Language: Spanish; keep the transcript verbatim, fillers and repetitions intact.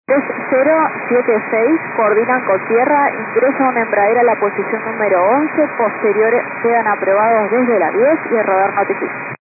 tres cero siete seis, coordinan con tierra, ingresa un embraer a la posición número once, posteriores quedan aprobados desde la diez y el radar notifica.